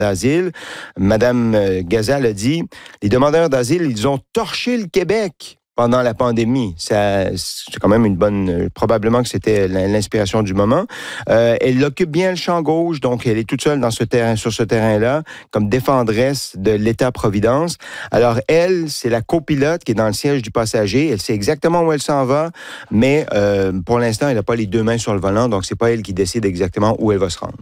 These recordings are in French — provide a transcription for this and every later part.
d'asile. Madame Gazal a dit, les demandeurs d'asile, ils ont torché le Québec pendant la pandémie. C'est quand même une bonne... probablement que c'était l'inspiration du moment. Elle occupe bien le champ gauche, donc elle est toute seule sur ce terrain-là, comme défendresse de l'État-providence. Alors, elle, c'est la copilote qui est dans le siège du passager. Elle sait exactement où elle s'en va, mais pour l'instant, elle n'a pas les deux mains sur le volant, donc c'est pas elle qui décide exactement où elle va se rendre.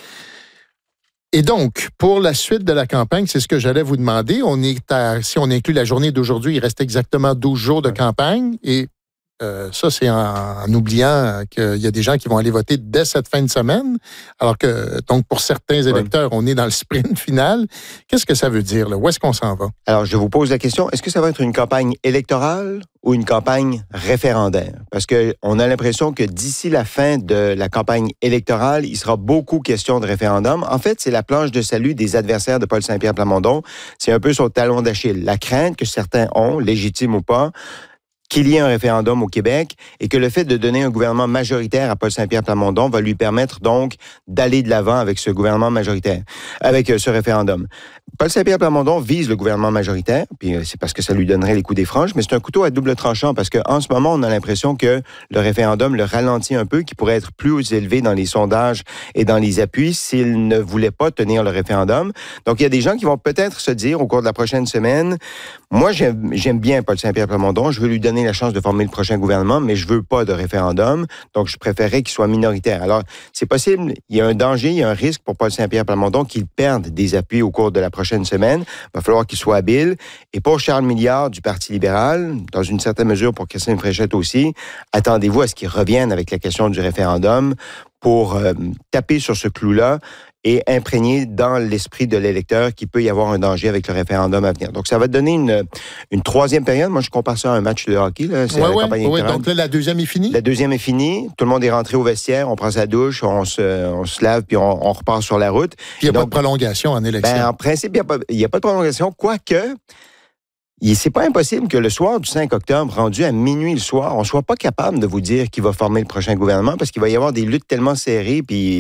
Et donc, pour la suite de la campagne, c'est ce que j'allais vous demander. Si on inclut la journée d'aujourd'hui, il reste exactement 12 jours de campagne. Et ça, c'est en oubliant qu'il y a des gens qui vont aller voter dès cette fin de semaine. Alors que, donc, pour certains électeurs, on est dans le sprint final. Qu'est-ce que ça veut dire, là? Où est-ce qu'on s'en va? Alors, je vous pose la question, est-ce que ça va être une campagne électorale ou une campagne référendaire? Parce qu'on a l'impression que d'ici la fin de la campagne électorale, il sera beaucoup question de référendum. En fait, c'est la planche de salut des adversaires de Paul Saint-Pierre Plamondon. C'est un peu son talon d'Achille. La crainte que certains ont, légitime ou pas, qu'il y ait un référendum au Québec et que le fait de donner un gouvernement majoritaire à Paul Saint-Pierre Plamondon va lui permettre donc d'aller de l'avant avec ce gouvernement majoritaire, avec ce référendum. Paul Saint-Pierre Plamondon vise le gouvernement majoritaire, puis c'est parce que ça lui donnerait les coups des franges, mais c'est un couteau à double tranchant parce qu'en ce moment, on a l'impression que le référendum le ralentit un peu, qu'il pourrait être plus élevé dans les sondages et dans les appuis s'il ne voulait pas tenir le référendum. Donc, il y a des gens qui vont peut-être se dire au cours de la prochaine semaine, moi, j'aime bien Paul Saint-Pierre Plamondon, je veux lui donner la chance de former le prochain gouvernement, mais je veux pas de référendum, donc je préférerais qu'il soit minoritaire. Alors, c'est possible, il y a un danger, il y a un risque pour Paul Saint-Pierre Plamondon qu'il perde des appuis au cours de la prochaine semaine. Il va falloir qu'il soit habile. Et pour Charles Milliard du Parti libéral, dans une certaine mesure pour Christine Fréchette aussi, attendez-vous à ce qu'il revienne avec la question du référendum pour taper sur ce clou-là et imprégner dans l'esprit de l'électeur qu'il peut y avoir un danger avec le référendum à venir. Donc, ça va donner une troisième période. Moi, je compare ça à un match de hockey. Là. C'est la campagne électorale. Donc là, la deuxième est finie? La deuxième est finie. Tout le monde est rentré au vestiaire. On prend sa douche, on se lave, puis on repart sur la route. Puis il n'y a pas de prolongation en élection. En principe, il n'y a pas de prolongation, quoique... C'est pas impossible que le soir du 5 octobre, rendu à minuit le soir, on soit pas capable de vous dire qui va former le prochain gouvernement parce qu'il va y avoir des luttes tellement serrées puis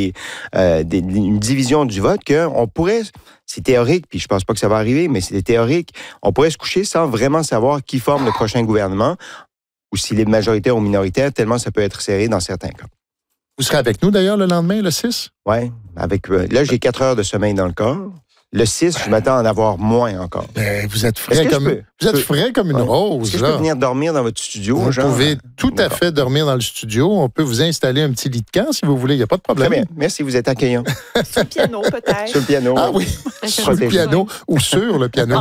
une division du vote qu'on pourrait, c'est théorique, puis je pense pas que ça va arriver, mais c'est théorique, on pourrait se coucher sans vraiment savoir qui forme le prochain gouvernement ou s'il est majoritaire ou minoritaire, tellement ça peut être serré dans certains cas. Vous serez avec nous d'ailleurs le lendemain, le 6? Oui, là j'ai 4 heures de sommeil dans le corps. Le 6, je m'attends à en avoir moins encore. Vous êtes frais comme une rose. Est-ce que je peux venir dormir dans votre studio? Vous pouvez tout à fait dormir dans le studio. On peut vous installer un petit lit de camp si vous voulez. Il n'y a pas de problème. Très bien. Merci, vous êtes accueillant. Sur le piano, peut-être. Sur le piano. Ah oui, sur le piano ou sur le piano.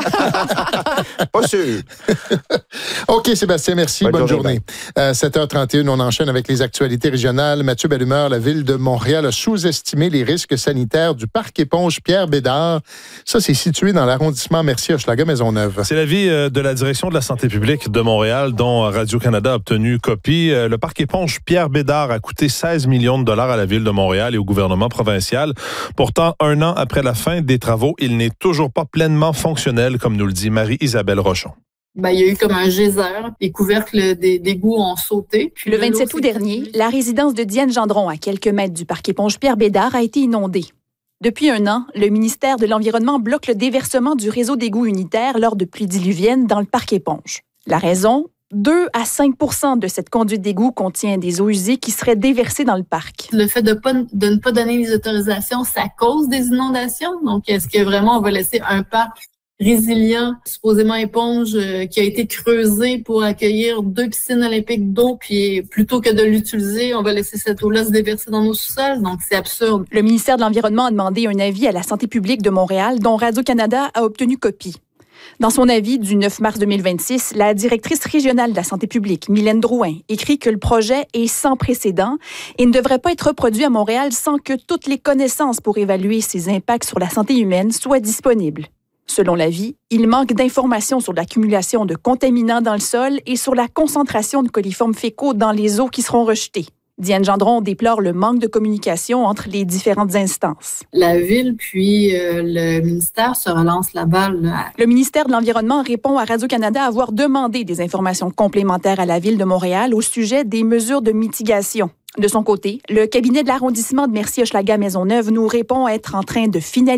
Pas sûr. OK, Sébastien, merci. Bonne journée. 7h31, on enchaîne avec les actualités régionales. Mathieu Bellumeur, la Ville de Montréal a sous-estimé les risques sanitaires du parc éponge Pierre-Bédard. Ça, c'est situé dans l'arrondissement Mercier-Hochelaga-Maisonneuve. C'est l'avis de la Direction de la santé publique de Montréal, dont Radio-Canada a obtenu copie. Le parc éponge Pierre-Bédard a coûté 16 millions de dollars à la Ville de Montréal et au gouvernement provincial. Pourtant, 1 an après la fin des travaux, il n'est toujours pas pleinement fonctionnel, comme nous le dit Marie-Isabelle Rochon. Il y a eu comme un geyser. Les couvercles d'égouts ont sauté. Le 27 août dernier, la résidence de Diane Gendron, à quelques mètres du parc éponge Pierre-Bédard, a été inondée. Depuis 1 an, le ministère de l'Environnement bloque le déversement du réseau d'égouts unitaires lors de pluies diluviennes dans le parc éponge. La raison? 2 à 5 % de cette conduite d'égout contient des eaux usées qui seraient déversées dans le parc. Le fait de ne pas donner les autorisations, ça cause des inondations. Donc, est-ce que vraiment on va laisser un parc résilient, supposément éponge, qui a été creusé pour accueillir 2 piscines olympiques d'eau, puis plutôt que de l'utiliser, on va laisser cette eau-là se déverser dans nos sous-sols. Donc, c'est absurde. Le ministère de l'Environnement a demandé un avis à la santé publique de Montréal, dont Radio-Canada a obtenu copie. Dans son avis du 9 mars 2026, la directrice régionale de la santé publique, Mylène Drouin, écrit que le projet est sans précédent et ne devrait pas être reproduit à Montréal sans que toutes les connaissances pour évaluer ses impacts sur la santé humaine soient disponibles. Selon l'avis, il manque d'informations sur l'accumulation de contaminants dans le sol et sur la concentration de coliformes fécaux dans les eaux qui seront rejetées. Diane Gendron déplore le manque de communication entre les différentes instances. La Ville puis le ministère se relancent la balle. Le ministère de l'Environnement répond à Radio-Canada avoir demandé des informations complémentaires à la Ville de Montréal au sujet des mesures de mitigation. De son côté, le cabinet de l'arrondissement de Mercier-Hochelaga-Maisonneuve nous répond être en train de finaliser